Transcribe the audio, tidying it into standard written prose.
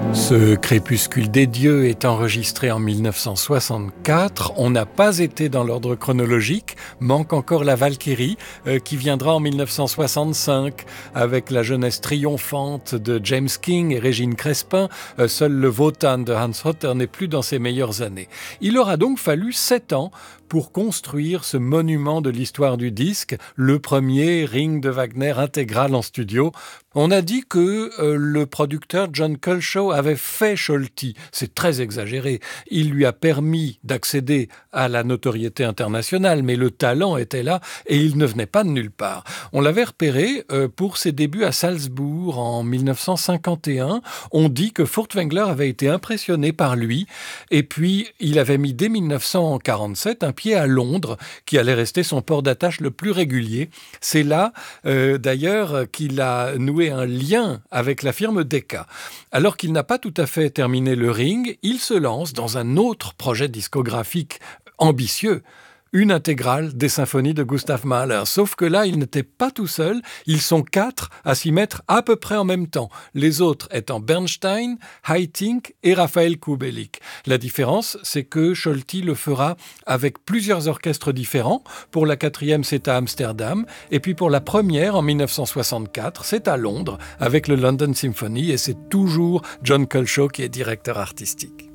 Ce Crépuscule des dieux est enregistré en 1964. On n'a pas été dans l'ordre chronologique. Manque encore la Valkyrie qui viendra en 1965 avec la jeunesse triomphante de James King et Régine Crespin. Seul le Wotan de Hans Hotter n'est plus dans ses meilleures années. Il aura donc fallu 7 ans pour construire ce monument de l'histoire du disque, le premier Ring de Wagner intégral en studio. On a dit que le producteur John Culshaw avait fait Scholti. C'est très exagéré. Il lui a permis d'accéder à la notoriété internationale, mais le talent était là et il ne venait pas de nulle part. On l'avait repéré pour ses débuts à Salzbourg en 1951. On dit que Furtwängler avait été impressionné par lui et puis il avait mis dès 1947 un pied à Londres qui allait rester son port d'attache le plus régulier. C'est là d'ailleurs qu'il a noué un lien avec la firme Decca. Alors qu'il n'a pas tout à fait terminé le Ring, il se lance dans un autre projet discographique ambitieux, une intégrale des symphonies de Gustav Mahler. Sauf que là, il n'était pas tout seul, ils sont 4 à s'y mettre à peu près en même temps. Les autres étant Bernstein, Haitink et Raphaël Kubelik. La différence, c'est que Scholti le fera avec plusieurs orchestres différents. Pour la 4e, c'est à Amsterdam. Et puis pour la première, en 1964, c'est à Londres, avec le London Symphony. Et c'est toujours John Culshaw qui est directeur artistique.